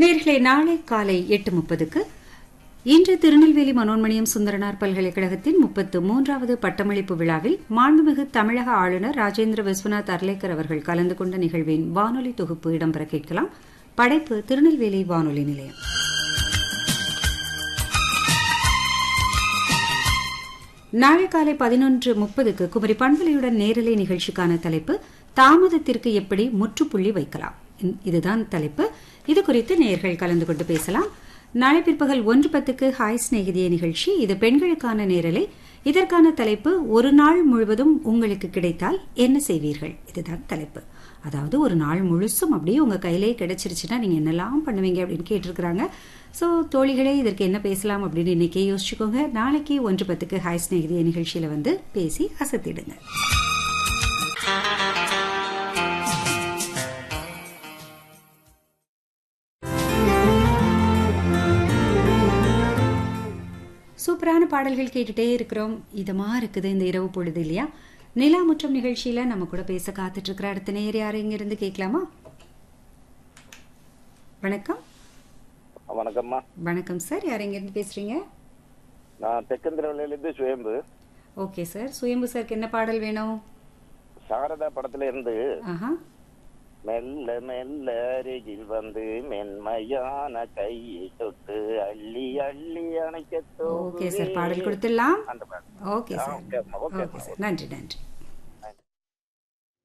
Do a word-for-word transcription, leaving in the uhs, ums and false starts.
நேர்களே, நாளை காலை எட்டு முப்பதுக்கு இன்று திருநெல்வேலி மனோன்மணியம் சுந்தரனார் பல்கலைக்கழகத்தின் முப்பத்து மூன்றாவது பட்டமளிப்பு விழாவில் மாண்புமிகு தமிழக ஆளுநர் ராஜேந்திர விஸ்வநாத் அர்லேக்கர் அவர்கள் கலந்து கொண்ட நிகழ்வின் வானொலி தொகுப்பு இடம்பெற கேட்கலாம். படைப்பு திருநெல்வேலி வானொலி நிலையம். நாளை காலை பதினொன்று முப்பதுக்கு குமரி பண்பலையுடன் நேரலை நிகழ்ச்சிக்கான தலைப்பு தாமதத்திற்கு எப்படி முற்றுப்புள்ளி வைக்கலாம். இதுதான் தலைப்பு. இது குறித்து நேயர்கள் கலந்து கொண்டு பேசலாம். நாளை பிற்பகல் ஒன்று பத்துக்கு ஹாய் ஸ்நேகிதிய நிகழ்ச்சி. இது பெண்களுக்கான நேரலை. இதற்கான தலைப்பு ஒரு நாள் முழுவதும் உங்களுக்கு கிடைத்தால் என்ன செய்வீர்கள். இதுதான் தலைப்பு. அதாவது ஒரு நாள் முழுசும் அப்படியே உங்க கையிலே கிடைச்சிருச்சுன்னா நீங்க என்னெல்லாம் பண்ணுவீங்க அப்படின்னு கேட்டிருக்கிறாங்க. ஸோ தோழிகளே, இதற்கு என்ன பேசலாம் அப்படின்னு இன்னைக்கே யோசிச்சுக்கோங்க. நாளைக்கு ஒன்று பத்துக்கு ஹாய் ஸ்நேகிதிய நிகழ்ச்சியில வந்து பேசி அசத்திடுங்க. சூப்பரான பாடல்கள் கேட்டுட்டே இருக்கிறோம். இதமா இருக்குது இந்த இரவு பொழுது இல்லையா? நிலா முற்றம் நிகழ்ச்சியில நம்ம கூட பேச காத்துட்டு இருக்கிற அடுத்த நேர் யாரு இங்க இருந்து கேட்கலாமா? வணக்கம். வணக்கம்மா. வணக்கம் சார். யார் எங்க இருந்து பேசுறீங்க? நான் தெக்கந்திரவள்ளியிலிருந்து சுயம்பு. Okay sir. சுயம்பு சாருக்கு என்ன பாடல் வேணும்? சாரதா படத்துல இருந்து ஆஹா மெல்ல மெல்ல அருகில் வந்து மென்மையான கையை தொட்டு அள்ளி அள்ளி அணைக்க. ஓகே சார், பாடல் கொடுத்துடலாம். அந்த பாடல். Okay sir. Okay okay sir. நன்றி நன்றி.